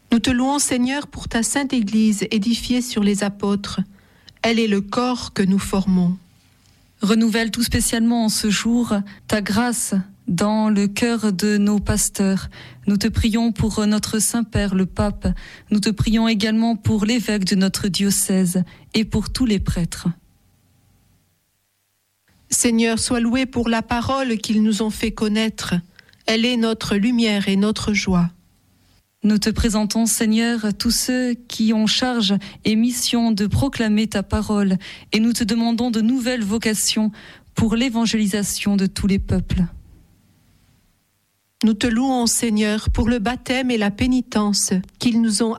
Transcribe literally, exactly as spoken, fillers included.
Nous te louons, Seigneur, pour ta sainte Église édifiée sur les apôtres. Elle est le corps que nous formons. Renouvelle tout spécialement en ce jour ta grâce dans le cœur de nos pasteurs. Nous te prions pour notre Saint-Père, le Pape. Nous te prions également pour l'évêque de notre diocèse et pour tous les prêtres. Seigneur, sois loué pour la parole qu'ils nous ont fait connaître. Elle est notre lumière et notre joie. Nous te présentons, Seigneur, tous ceux qui ont charge et mission de proclamer ta parole, et nous te demandons de nouvelles vocations pour l'évangélisation de tous les peuples. Nous te louons, Seigneur, pour le baptême et la pénitence qu'ils nous ont